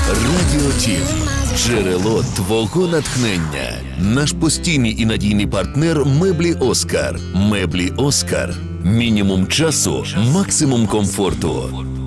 Радіо Тім. Джерело твого натхнення. Наш постійний і надійний партнер меблі Оскар. Меблі Оскар. Мінімум часу, максимум комфорту.